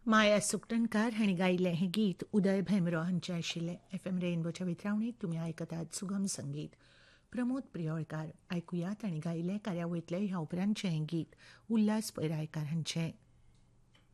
माया सुकटणकार हांणी गायिल्लें हें गीत उदय भेंब्रो हांचें आशिल्लें. FM रेनबोच्या वितरावणीत तुमी आयकतात सुगम संगीत. प्रमोद प्रियोळकार आयकुयात तांणी गायिल्लें कार्यावळींतलें ह्या उपरांतचें हें गीत उल्हास पैरायकार हांचें.